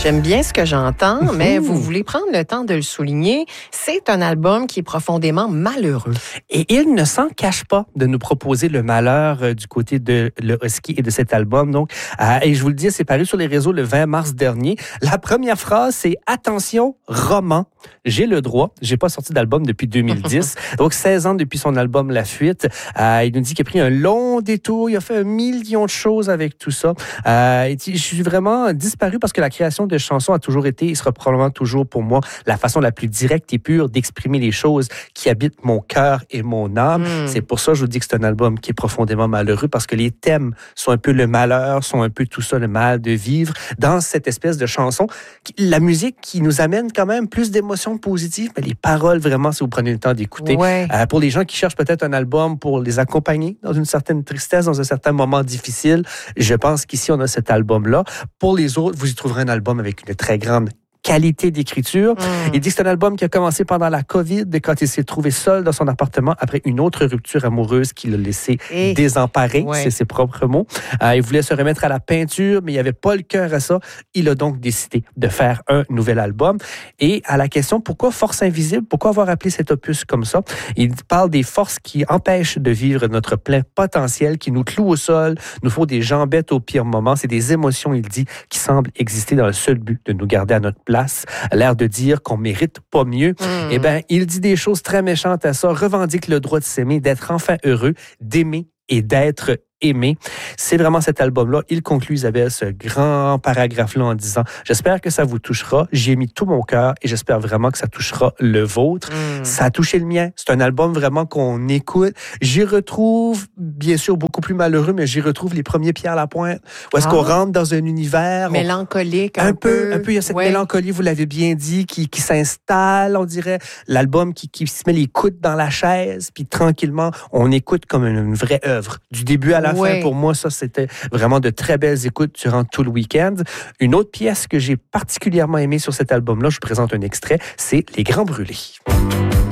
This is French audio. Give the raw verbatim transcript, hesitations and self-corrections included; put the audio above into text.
J'aime bien ce que j'entends, mais vous voulez prendre le temps de le souligner. C'est un album qui est profondément malheureux. Et il ne s'en cache pas de nous proposer le malheur euh, du côté de le Husky et de cet album. Donc, euh, et je vous le dis, c'est paru sur les réseaux le vingt mars dernier. La première phrase, c'est « Attention, roman, j'ai le droit ». J'ai pas sorti d'album depuis deux mille dix. Donc, seize ans depuis son album La Fuite. Euh, il nous dit qu'il a pris un long détour. Il a fait un million de choses avec tout ça. Euh, il dit, je suis vraiment disparu parce que la création de chansons a toujours été et sera probablement toujours pour moi la façon la plus directe et pure d'exprimer les choses qui habitent mon cœur et mon âme. Mm. C'est pour ça que je vous dis que c'est un album qui est profondément malheureux parce que les thèmes sont un peu le malheur, sont un peu tout ça, le mal de vivre dans cette espèce de chanson. La musique qui nous amène quand même plus d'émotions positives, mais les paroles vraiment, si vous prenez le temps d'écouter, ouais. euh, pour les gens qui cherchent peut-être un album pour les accompagner dans une certaine tristesse, dans un certain moment difficile, je pense qu'ici on a cet album-là. Pour les autres, vous y trouverez un album avec une très grande qualité d'écriture. Mm. Il dit que c'est un album qui a commencé pendant la COVID, quand il s'est trouvé seul dans son appartement après une autre rupture amoureuse qui l'a laissé Et... désemparé, ouais. c'est ses propres mots. Euh, il voulait se remettre à la peinture, mais il n'avait pas le cœur à ça. Il a donc décidé de faire un nouvel album. Et à la question, pourquoi Force Invisible? Pourquoi avoir appelé cet opus comme ça? Il parle des forces qui empêchent de vivre notre plein potentiel, qui nous clouent au sol, nous font des jambettes au pire moment. C'est des émotions, il dit, qui semblent exister dans le seul but de nous garder à notre place. L'air de dire qu'on mérite pas mieux. Mmh. Eh bien, il dit des choses très méchantes à ça, revendique le droit de s'aimer, d'être enfin heureux, d'aimer et d'être aimé. C'est vraiment cet album-là. Il conclut, Isabelle, ce grand paragraphe-là en disant « J'espère que ça vous touchera. J'y ai mis tout mon cœur et j'espère vraiment que ça touchera le vôtre. Mm. » Ça a touché le mien. C'est un album vraiment qu'on écoute. J'y retrouve, bien sûr, beaucoup plus malheureux, mais j'y retrouve les premiers Pierre Lapointe. Où est-ce ah. qu'on rentre dans un univers... mélancolique un, un peu. peu. Un peu, il y a cette ouais. mélancolie, vous l'avez bien dit, qui, qui s'installe, on dirait. L'album qui, qui se met les coudes dans la chaise, puis tranquillement, on écoute comme une, une vraie œuvre. Du début à la ouais. fin, pour moi, ça, c'était vraiment de très belles écoutes durant tout le week-end. Une autre pièce que j'ai particulièrement aimée sur cet album-là, je vous présente un extrait, c'est Les Grands Brûlés.